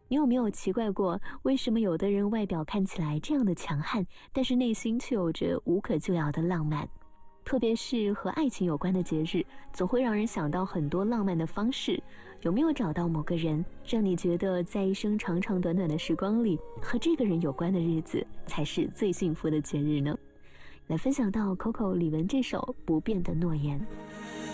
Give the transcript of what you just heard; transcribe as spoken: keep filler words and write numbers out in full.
你有没有奇怪过，为什么有的人外表看起来这样的强悍，但是内心却有着无可救药的浪漫？特别是和爱情有关的节日，总会让人想到很多浪漫的方式。有没有找到某个人，让你觉得在一生长长短短的时光里，和这个人有关的日子才是最幸福的节日呢？来分享到 Coco 李玟这首《不变的诺言》。